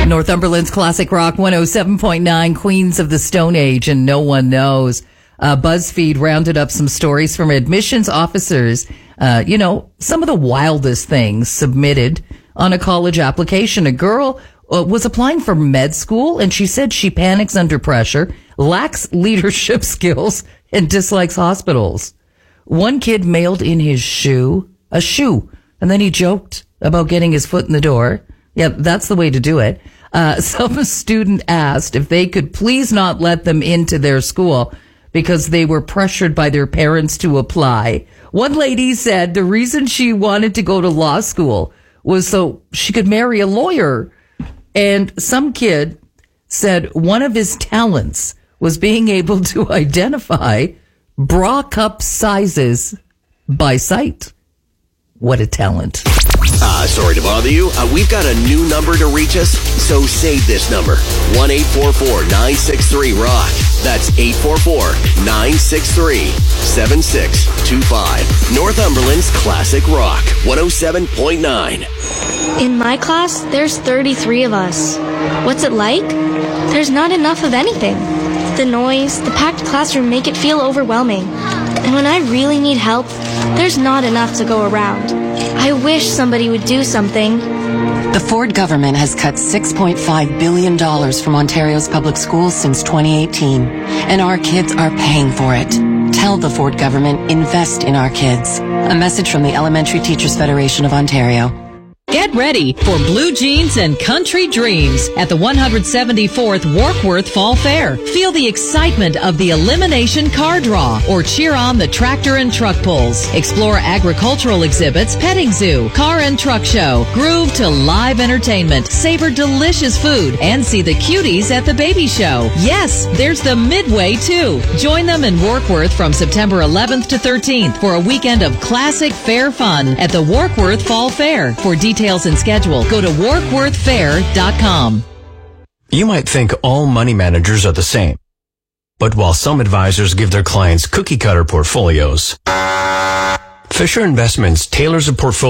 Northumberland's Classic Rock 107.9, Queens of the Stone Age, and no one knows. BuzzFeed rounded up some stories from admissions officers. Some of the wildest things submitted on a college application. A girl was applying for med school, and she said she panics under pressure, lacks leadership skills, and dislikes hospitals. One kid mailed in his a shoe, and then he joked about getting his foot in the door. Yeah, that's the way to do it. Some student asked if they could please not let them into their school because they were pressured by their parents to apply. One lady said the reason she wanted to go to law school was so she could marry a lawyer. And some kid said one of his talents was being able to identify bra cup sizes by sight. What a talent. Sorry to bother you. We've got a new number to reach us, so save this number. 1-844-963-ROCK. That's 844-963-7625. Northumberland's Classic Rock 107.9. In my class, there's 33 of us. What's it like? There's not enough of anything. The noise, the packed classroom make it feel overwhelming. And when I really need help, there's not enough to go around. I wish somebody would do something. The Ford government has cut $6.5 billion from Ontario's public schools since 2018, and our kids are paying for it. Tell the Ford government, invest in our kids. A message from the Elementary Teachers Federation of Ontario. Get ready for blue jeans and country dreams at the 174th Warkworth Fall Fair. Feel the excitement of the elimination car draw or cheer on the tractor and truck pulls. Explore agricultural exhibits, petting zoo, car and truck show, groove to live entertainment, savor delicious food, and see the cuties at the baby show. Yes, there's the Midway too. Join them in Warkworth from September 11th to 13th for a weekend of classic fair fun at the Warkworth Fall Fair. For details and schedule, go to warkworthfair.com. You might think all money managers are the same. But while some advisors give their clients cookie-cutter portfolios, Fisher Investments tailors a portfolio